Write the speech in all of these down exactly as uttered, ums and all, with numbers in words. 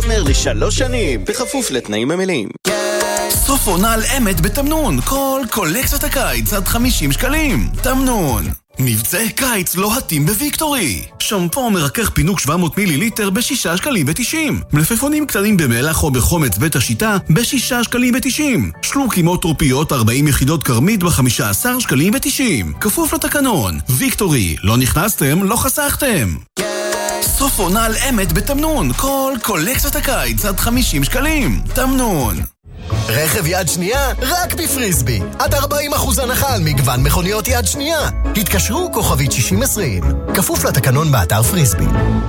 פרטנר לשלוש שנים, בכפוף לתנאים המלאים. סוף עונה על אמת בתמנון, כל קולקציית הקיץ עד חמישים שקלים. תמנון, מבצעי קיץ לוהטים בוויקטורי. שמפו מרכך פינוק שבע מאות מיליליטר בשישה שקלים ותשעים. מלפפונים קטנים במלח או בחומץ בית השיטה בשישה שקלים ותשעים. שלוקים או טרופיות ארבעים יחידות קרמית בחמישה עשר שקלים ותשעים. כפוף לתקנון. ויקטורי, לא נכנסתם, לא חסכתם. סוף עונה על אמת בתמנון, כל קולקציית הקיץ עד חמישים שקלים. תמנון. רכב יד שנייה רק בפריסבי. עד ארבעים אחוז הנחה על מגוון מכוניות יד שנייה. התקשרו כוכבית שישים עשרים. כפוף לתקנון באתר פריסבי.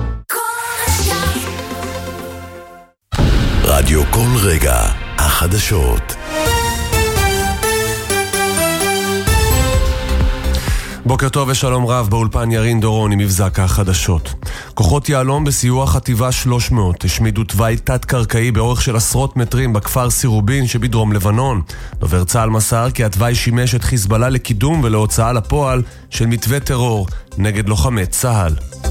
רדיו כל רגע, החדשות. בוקר טוב ושלום רב, באולפן ירין דורון עם מבזק החדשות. כוחות יעלום בסיוע חטיבה שלוש מאות השמידו תוואי תת-קרקעי באורך של עשרות מטרים בכפר סירובין שבדרום לבנון. דובר צה"ל מסר כי התוואי שימש את חיזבאללה לקידום ולהוצאה לפועל של מתווה טרור נגד לוחמי צה"ל.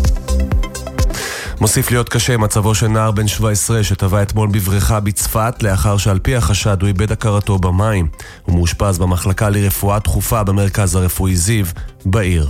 מוסיף להיות קשה מצבו של נער בן שבע עשרה שטבע אתמול בבריכה בצפת לאחר שעל פי החשד הוא איבד הכרתו במים. הוא מאושפז במחלקה לרפואה דחופה במרכז הרפואי זיו בעיר.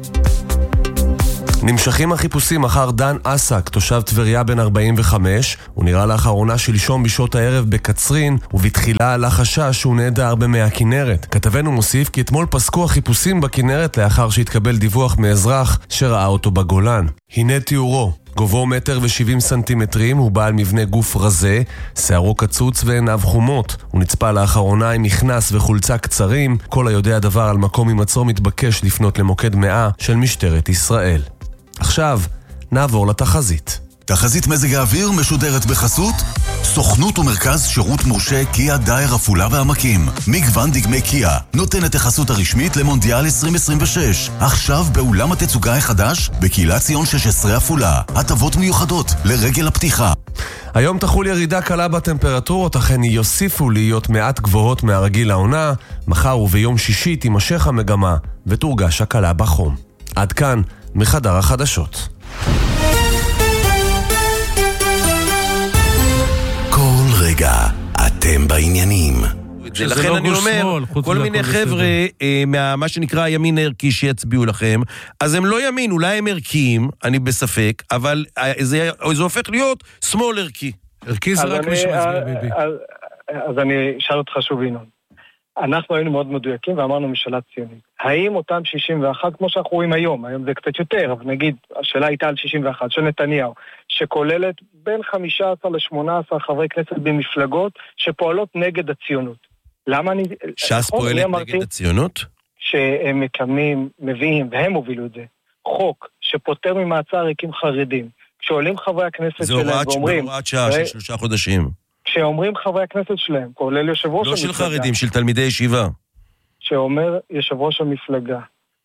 נמשכים החיפושים אחר דן אסק, תושב טבריה בן ארבעים וחמש. הוא נראה לאחרונה שלשום בשעות הערב בקצרין, ובתחילה עלה חשש שהוא נעדר במי הכנרת. כתבנו מוסיף כי אתמול פסקו החיפושים בכנרת לאחר שהתקבל דיווח מאזרח שראה אותו בגולן. הנה תיאורו. גובהו מטר ושבעים סנטימטרים, הוא בעל מבנה גוף רזה, שערו קצוץ ועיניו חומות. הוא נצפה לאחרונה עם מכנס וחולצה קצרים. כל היודע דבר על מקום הימצאו מתבקש לפנות למוקד מאה של משטרת ישראל. עכשיו נעבור לתחזית. תחזית מזג האוויר משודרת בחסות סוכנות ומרכז שירות מורשה קיה דייר עפולה והעמקים. מגוון דגמי קיה נותן את החסות הרשמית למונדיאל עשרים עשרים ושש. עכשיו באולם התצוגה החדש בקהילת ציון שש עשרה עפולה. הטבות מיוחדות לרגל הפתיחה. היום תחול ירידה קלה בטמפרטורות, אכן יוסיפו להיות מעט גבוהות מהרגיל לעונה. מחר וביום שישי תימשך המגמה ותורגש הקלה בחום. עד כאן מחדר החדשות. כל רגע אתם בעניינים. לכן אני אומר, כל מיני חבר'ה מה שנקרא הימין הערכי שיצביעו לכם, אז הם לא ימין, אולי הם ערכיים, אני בספק, אבל זה הופך להיות שמאל ערכי. ערכי זה רק מי שמצביע ביבי. אז אני אשאל אותך שוב, ינון. אנחנו היינו מאוד מדויקים ואמרנו ממשלה ציונית. האם אותם שישים ואחת, כמו שאנחנו רואים היום, היום זה קצת יותר, אבל נגיד, השאלה הייתה על שישים ואחת, של נתניהו, שכוללת בין חמישה עשר לשמונה עשר חברי כנסת במפלגות שפועלות נגד הציונות. למה אני... ש"ס פועלת נגד הציונות? שהם מקמים, מביאים, והם הובילו את זה, חוק שפוטר ממעצר ריקים חרדים. כשעולים חברי הכנסת שלהם ואומרים... זה הוראת שעה של שלושה חודשים. כשאומרים חברי הכנסת שלהם, כולל יושב ראש המפלגה. לא של חרדים, של תלמידי ישיבה. שאומר יושב ראש המפלגה,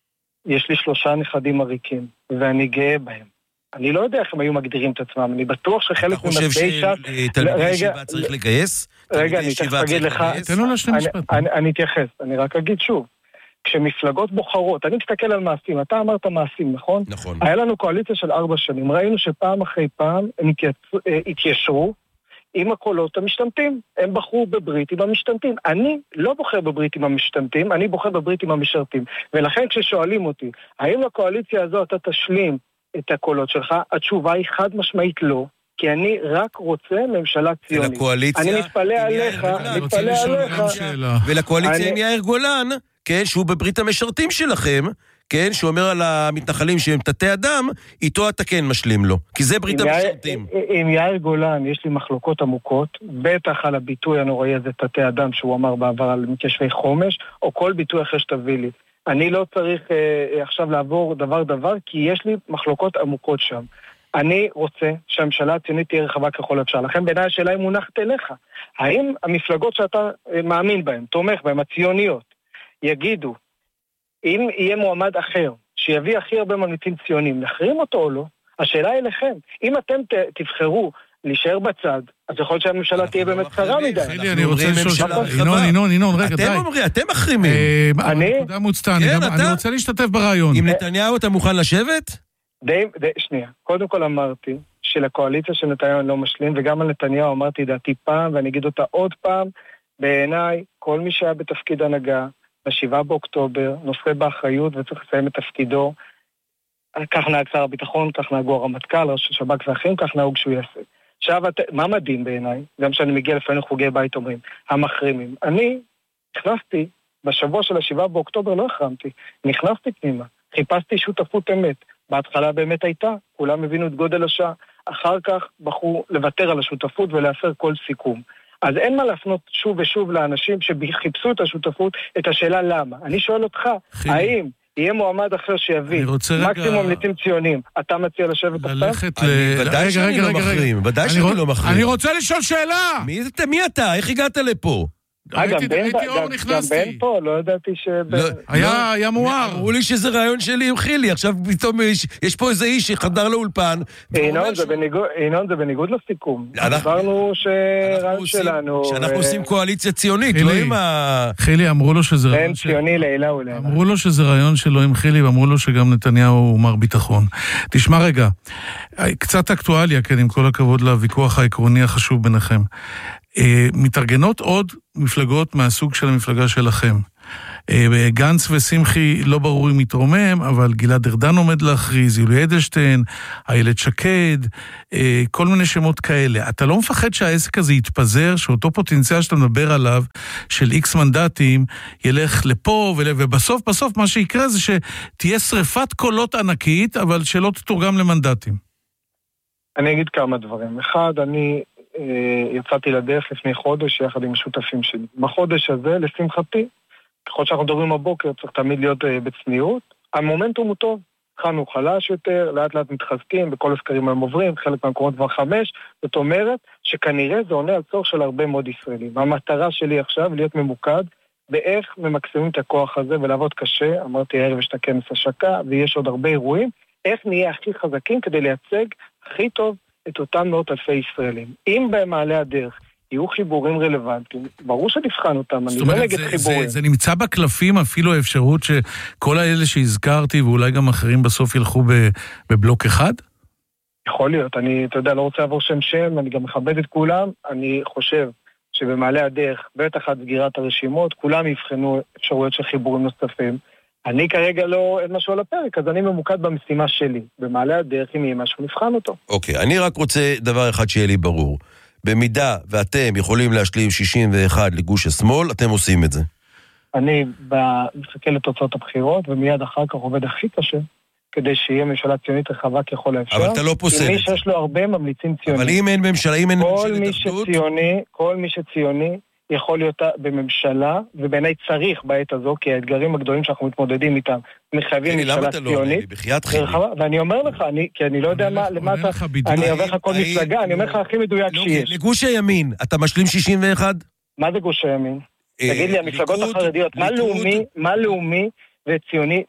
יש לי שלושה נכדים עריקים, ואני גאה בהם. אני לא יודע איך הם היו מגדירים את עצמם, אני בטוח שחלק ממצבי ש"ס... אתה חושב שתלמידי ישיבה צריך לגייס? רגע, אני תכף אגיד לך... תן לו להשלים משפט. אני אתייחס, אני רק אגיד שוב. כשמפלגות בוחרות, אני מסתכל על מעשים, אתה אמרת מעשים, נכון? נכון. היה לנו קואליציה של ארבע שנים, ראינו שפעם אחרי פעם הם התיישרו, עם הקולות המשתמטים. הם בחרו בברית עם המשתמטים. אני לא בוחר בברית עם המשתמטים, אני בוחר בברית עם המשרתים. ולכן כששואלים אותי, האם לקואליציה הזו אתה תשלים את הקולות שלך? התשובה היא חד משמעית לא, כי אני רק רוצה ממשלה ציונית. ולקואליציה... אני מתפלא עליך, מתפלא עליך. ולקואליציה עם יאיר גולן, כן, שהוא בברית המשרתים שלכם, כן, שהוא אומר על המתנחלים שהם תתי אדם, איתו אתה כן משלים לו, כי זה ברית המשרתים. עם יאיר גולן יש לי מחלוקות עמוקות, בטח על הביטוי הנוראי הזה תתי אדם שהוא אמר בעבר על מתיישבי חומש, או כל ביטוי אחר שתביא לי. אני לא צריך אה, עכשיו לעבור דבר דבר, כי יש לי מחלוקות עמוקות שם. אני רוצה שהממשלה הציונית תהיה רחבה ככל אפשר. לכן בעיניי השאלה היא מונחת אליך. האם המפלגות שאתה מאמין בהן, תומך בהן, הציוניות, יגידו, אם יהיה מועמד אחר, שיביא הכי הרבה מנהיגים ציונים, נחרים אותו או לא? השאלה היא לכם. אם אתם תבחרו להישאר בצד, אז יכול להיות שהממשלה תהיה באמת קרה מדי. חילי, אני רוצה לשאול... ינון, ינון, ינון, רגע, די. אתם אומרים, אתם מחרימים. אני? נקודה מוצתה, אני רוצה להשתתף ברעיון. עם נתניהו אתה מוכן לשבת? די, די, שנייה. קודם כל אמרתי שלקואליציה של נתניהו לא משלים, וגם על נתניהו אמרתי דעתי פעם, ואני אגיד אותה עוד פעם, בעיניי, כל מי שהיה בתפקיד הנהגה, בשבעה באוקטובר, נושא באחריות וצריך לסיים את תפקידו, כך נהג שר הביטחון, כך נהגו הרמטכ"ל, ראש השב"כ ואחרים, כך נהוג שהוא יעשה. עכשיו, מה מדהים בעיניי? גם שאני מגיע לפעמים חוגי בית אומרים, המחרימים. אני נכנסתי, בשבוע של השבעה באוקטובר לא החרמתי, נכנסתי פנימה, חיפשתי שותפות אמת. בהתחלה באמת הייתה, כולם הבינו את גודל השעה, אחר כך בחרו לוותר על השותפות ולהפר כל סיכום. אז אין מה להפנות שוב ושוב לאנשים שחיפשו את השותפות, את השאלה למה. אני שואל אותך, האם יהיה מועמד אחר שיביא מקסימום ניתים ציונים, אתה מציע לשבת עכשיו? ודאי שאני לא מחרים, ודאי שאני לא מחרים. אני רוצה לשאול שאלה! מי אתה? איך הגעת לפה? גם בן פה, לא ידעתי ש... היה מואר. אמרו לי שזה רעיון שלי עם חילי, עכשיו פתאום יש פה איזה איש שחדר לאולפן. אינון, זה בניגוד לסיכום. אמרנו שרעיון שלנו... שאנחנו עושים קואליציה ציונית, לא עם ה... חילי, אמרו לו שזה... בין ציוני לעילה ולעילה. אמרו לו שזה רעיון שלו עם חילי, ואמרו לו שגם נתניהו הוא מר ביטחון. תשמע רגע, קצת אקטואליה, כן, עם כל הכבוד לוויכוח העקרוני החשוב ביניכם. מתארגנות עוד מפלגות מהסוג של המפלגה שלכם. גנץ ושמחי לא ברור אם מתרומם, אבל גלעד ארדן עומד להכריז, יולי אדלשטיין, איילת שקד, כל מיני שמות כאלה. אתה לא מפחד שהעסק הזה יתפזר, שאותו פוטנציאל שאתה מדבר עליו, של איקס מנדטים, ילך לפה, ובסוף, בסוף מה שיקרה זה שתהיה שריפת קולות ענקית, אבל שלא תתורגם למנדטים. אני אגיד כמה דברים. אחד, אני יצאתי לדרך לפני חודש יחד עם השותפים שלי. בחודש הזה, לשמחתי, ככל שאנחנו מדברים הבוקר, צריך תמיד להיות בצניעות. המומנטום הוא טוב. התחלנו חלש יותר, לאט לאט מתחזקים, בכל הסקרים הם עוברים, חלק מהמקומות כבר חמש. זאת אומרת שכנראה זה עונה על צורך של הרבה מאוד ישראלים. המטרה שלי עכשיו להיות ממוקד באיך ממקסימים את הכוח הזה ולעבוד קשה. אמרתי, הערב יש את הכנס השקה, ויש עוד הרבה אירועים. איך נהיה הכי חזקים כדי לייצג הכי טוב את אותם מאות אלפי ישראלים. אם במעלה הדרך יהיו חיבורים רלוונטיים, ברור שנבחן אותם, אני לא נגד חיבורים. זה, זה נמצא בקלפים אפילו האפשרות שכל האלה שהזכרתי, ואולי גם אחרים בסוף ילכו בבלוק אחד? יכול להיות, אני, אתה יודע, לא רוצה לעבור שם שם, אני גם מכבד את כולם, אני חושב שבמעלה הדרך, בטח עד סגירת הרשימות, כולם יבחנו אפשרויות של חיבורים נוספים. אני כרגע לא, אין משהו על הפרק, אז אני ממוקד במשימה שלי. במעלה הדרך, אם יהיה משהו, נבחן אותו. אוקיי, אני רק רוצה דבר אחד שיהיה לי ברור. במידה ואתם יכולים להשלים שישים ואחת לגוש השמאל, אתם עושים את זה. אני מחכה לתוצאות הבחירות, ומיד אחר כך עובד הכי קשה, כדי שיהיה ממשלה ציונית רחבה ככל האפשר. אבל אתה לא פוסל את זה. מי שיש לו הרבה ממליצים ציונים. אבל אם אין ממשלה, אם אין ממשלת אחדות... כל מי שציוני, יכול להיות בממשלה, ובעיניי צריך בעת הזו, כי האתגרים הגדולים שאנחנו מתמודדים איתם, מחייבים ממשלה ציונית. ואני אומר לך, כי אני לא יודע למה אתה... אני אומר לך כל מפלגה, אני אומר לך הכי מדויק שיש. לגוש הימין, אתה משלים שישים ואחת? מה זה גוש הימין? תגיד לי, המפלגות החרדיות, מה לאומי, מה לאומי וציוני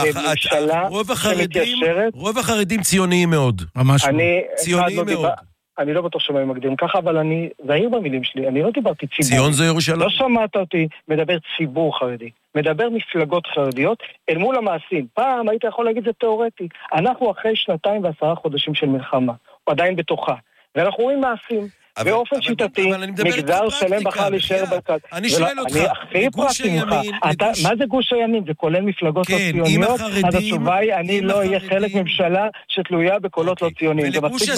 בממשלה שמתיישרת? רוב החרדים ציוניים מאוד. ממש ציוניים מאוד. אני לא בטוח שמה מגדירים ככה, אבל אני זהיר במילים שלי, אני לא דיברתי ציבור. ציון זה ירושלים. לא שמעת אותי מדבר ציבור חרדי, מדבר מפלגות חרדיות אל מול המעשים. פעם היית יכול להגיד זה תיאורטי. אנחנו אחרי שנתיים ועשרה חודשים של מלחמה, עדיין בתוכה, ואנחנו רואים מעשים. באופן שיטתי, מגזר שלם בחר להישאר בצד. אני שואל אותך, אני הכי פרקטי ממך. מה זה גוש הימין? זה כולל מפלגות לא ציוניות? אז התשובה היא, אני לא אהיה חלק ממשלה שתלויה בקולות לא ציוניים.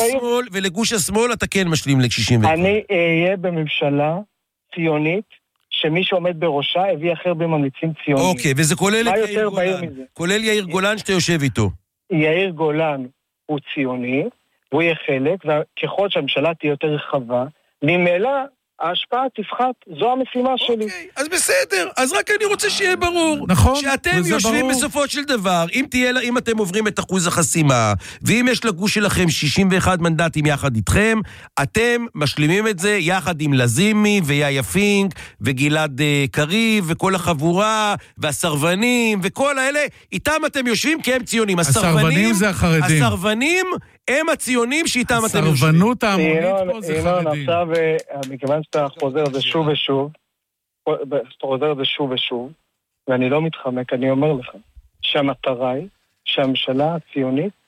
ולגוש השמאל אתה כן משלים ל-שישים ואחת. אני אהיה בממשלה ציונית, שמי שעומד בראשה הביא אחר בממליצים ציוניים. אוקיי, וזה כולל את יאיר גולן. כולל יאיר גולן שאתה יושב איתו. יאיר גולן הוא ציוני, הוא יהיה חלק, וככל שהממשלה תהיה יותר רחבה, ממילא ההשפעה תפחת, זו המשימה שלי. אוקיי, אז בסדר, אז רק אני רוצה שיהיה ברור. נכון, שאתם יושבים בסופו של דבר, אם תהיה, אם אתם עוברים את אחוז החסימה, ואם יש לגוש שלכם שישים ואחת מנדטים יחד איתכם, אתם משלימים את זה יחד עם לזימי ויאיה פינק, וגלעד קריב, וכל החבורה, והסרבנים, וכל האלה, איתם אתם יושבים כי הם ציונים. הסרבנים זה החרדים. הסרבנים הם הציונים שאיתם אתם יושבים. הסרבנות העמונית פה זה חרדים. עכשיו, מכיוון שאתה חוזר את זה שוב ושוב, שאתה חוזר את זה שוב ושוב, ואני לא מתחמק, אני אומר לך, שהמטרה היא שהממשלה הציונית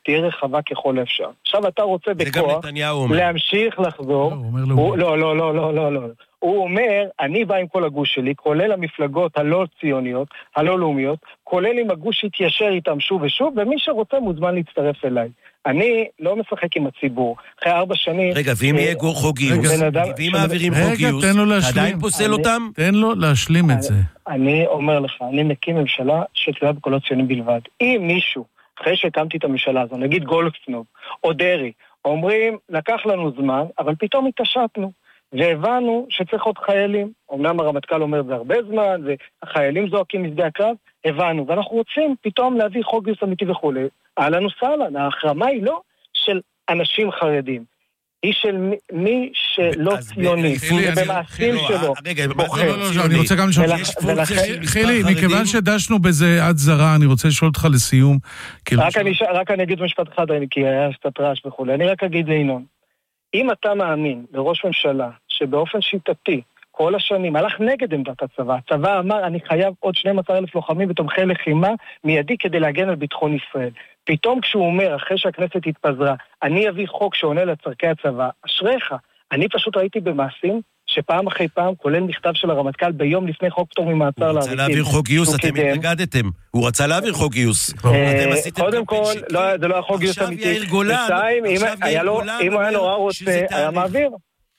תהיה רחבה ככל אפשר. עכשיו אתה רוצה בכוח להמשיך לחזור. לא, לא, לא, לא, לא, לא, לא. הוא אומר, אני בא עם כל הגוש שלי, כולל המפלגות הלא ציוניות, הלא לאומיות, כולל עם הגוש שהתיישר איתם שוב ושוב, ומי שרוצה מוזמן להצטרף אליי. אני לא משחק עם הציבור. אחרי ארבע שנים... רגע, ואם יהיה חוק גיוס, ואם מעבירים חוק גיוס, עדיין פוסל אותם? תן לו להשלים את זה. אני אומר לך, אני מקים ממשלה שתלויה בקולות ציונים בלבד. אם מישהו, אחרי שהקמתי את הממשלה הזו, נגיד גולדקנופ, או דרי, אומרים, לקח לנו זמן, אבל פתאום התעשתנו. והבנו שצריך עוד חיילים. אמנם הרמטכ"ל אומר זה הרבה זמן, והחיילים זועקים משדה הקרב, הבנו. ואנחנו רוצים פתאום להביא חוק גיוס אמיתי וכו'. אהלן וסהלן, ההחרמה היא לא של אנשים חרדים. היא של מי שלא ציוני, ובמעשים שלו. רגע, אני רוצה גם לשאול. חילי, מכיוון שדשנו בזה עד זרה, אני רוצה לשאול אותך לסיום. רק אני אגיד משפט אחד, כי היה קצת רעש וכו'. אני רק אגיד לינון. אם אתה מאמין לראש ממשלה שבאופן שיטתי כל השנים הלך נגד עמדת הצבא, הצבא אמר אני חייב עוד שנים עשר אלף לוחמים ותומכי לחימה מיידי כדי להגן על ביטחון ישראל. פתאום כשהוא אומר אחרי שהכנסת התפזרה אני אביא חוק שעונה לצרכי הצבא, אשריך. אני פשוט ראיתי במעשים שפעם אחרי פעם, כולל מכתב של הרמטכ"ל ביום לפני חוק פטור ממעצר לעריקים. הוא רצה להעביר חוק גיוס, אתם התנגדתם. הוא רצה להעביר חוק גיוס. קודם כל, זה לא החוק גיוס אמיתי. ושתיים, אם הוא היה נורא רוצה, היה מעביר.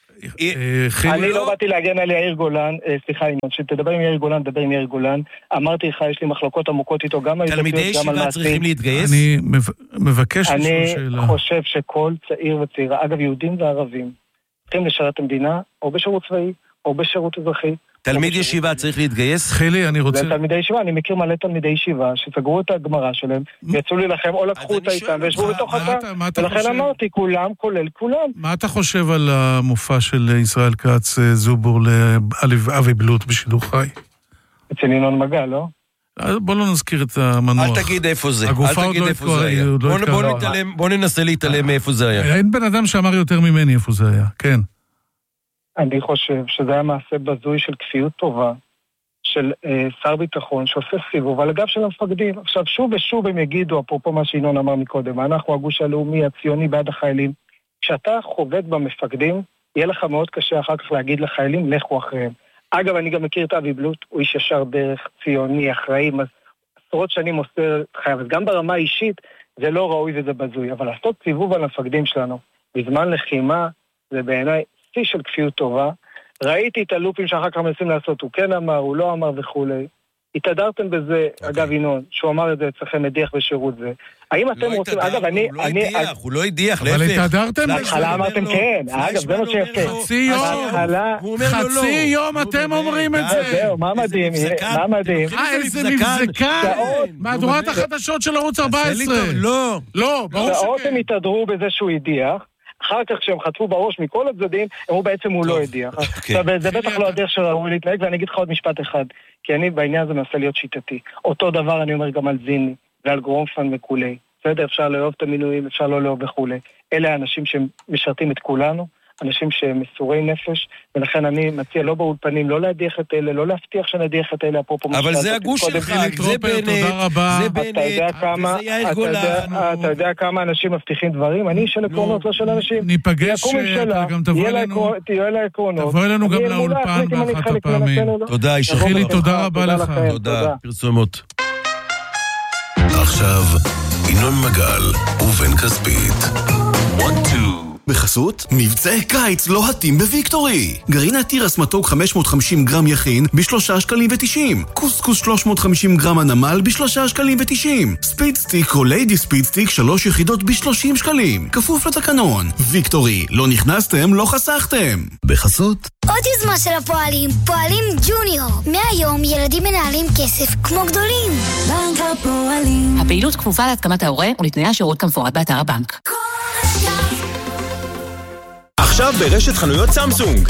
אני לא באתי להגן על יאיר גולן, סליחה, שתדבר עם יאיר גולן, תדבר עם יאיר גולן. אמרתי לך, יש לי מחלוקות עמוקות איתו, גם על תלמידי ישיבה צריכים להתגייס? אני מבקש לשאול שאלה. אני חושב שכל צעיר וצעירה, אגב, יהודים וערבים, צריכים לשרת המדינה, או בשירות צבאי, או בשירות אזרחי. תלמיד ישיבה צריך להתגייס? חילי, אני רוצה... זה תלמידי ישיבה, אני מכיר מלא תלמידי ישיבה, שסגרו את הגמרא שלהם, יצאו להילחם, או לקחו אותה איתם, וישבו בתוך התא, ולכן אמרתי, כולם, כולל כולם. מה אתה חושב על המופע של ישראל כץ זובור לאבי בלוט בשידור חי? אצל ינון מגל, לא? בוא לא נזכיר את המנוח. אל תגיד איפה זה. הגופה עוד לא התקרה. בוא ננסה להתעלם מאיפה זה היה. אין בן אדם שאמר יותר ממני איפה זה היה, כן. אני חושב שזה היה מעשה בזוי של כפיות טובה, של אה, שר ביטחון שעושה סיבוב על הגב של המפקדים. עכשיו שוב ושוב הם יגידו, אפרופו מה שינון אמר מקודם, אנחנו הגוש הלאומי הציוני בעד החיילים, כשאתה חובד במפקדים, יהיה לך מאוד קשה אחר כך להגיד לחיילים, לכו אחריהם. אגב, אני גם מכיר את אבי בלוט, הוא איש ישר דרך, ציוני, אחראי, עשרות שנים עושה חייב, אז גם ברמה האישית זה לא ראוי וזה בזוי, אבל לעשות סיבוב על המפקדים שלנו, בזמן לחימה, זה בעיניי שיא של כפיות טובה. ראיתי את הלופים שאחר כך מנסים לעשות, הוא כן אמר, הוא לא אמר וכו'. התהדרתם בזה, okay. אגב ינון, שהוא אמר את זה אצלכם מדיח בשירות זה. האם אתם לא רוצים, אגב, אני... הוא לא אני, הדיח, אני... הוא לא הדיח, אבל התהדרתם בזה. בהתחלה אמרתם כן, אגב, זה מה שיפה. חצי יום, חצי יום אתם אומרים את זה. זהו, מה מדהים, מה מדהים. אה, איזה מבזקן. מהדורת החדשות של ערוץ ארבע עשרה. לא. לא, ברור שכן. שעות הם התהדרו בזה שהוא הדיח, אחר כך כשהם חטפו בראש מכל הצדדים, אמרו בעצם הוא לא הדיח. זה בטח לא הדרך שראוי להתנהג, ואני אגיד לך עוד משפט אחד, כי אני בעניין הזה מנסה להיות שיטתי. אותו דבר אני אומר גם על זיני, ועל גרומפן וכולי. בסדר, אפשר לאהוב את המינויים, אפשר לא לאהוב וכולי. אלה האנשים שמשרתים את כולנו, אנשים שהם מסורי נפש, ולכן אני מציע לא באולפנים, לא להדיח את אלה, לא להבטיח שנדיח את אלה, אפרופו אבל זה הגוש שלך, זה בנט, זה בנט, זה יאיר גולן. אתה יודע כמה אנשים מבטיחים דברים? אני של עקרונות, לא של אנשים. ניפגש, גם תבוא אלינו, תבוא אלינו גם לאולפן באחת הפעמים. תודה, חילי, תודה רבה לך. תודה, פרסומות. עכשיו, ינון מגל ובן כספית. בחסות, מבצעי קיץ לוהטים בוויקטורי. גרעיני תירס מתוק חמש מאות וחמישים גרם יכין בשלושה שקלים ותשעים. קוסקוס שלוש מאות וחמישים גרם הנמל בשלושה שקלים ותשעים. ספיד סטיק או ליידי ספיד סטיק שלוש יחידות בשלושים שקלים. כפוף לתקנון. ויקטורי, לא נכנסתם, לא חסכתם. בחסות. עוד יוזמה של הפועלים, פועלים ג'וניור. מהיום ילדים מנהלים כסף כמו גדולים. בנק הפועלים. הפעילות כפופה להתקמת ההורה ולתנאי השירות כמפורט באתר הבנק. עכשיו ברשת חנויות סמסונג,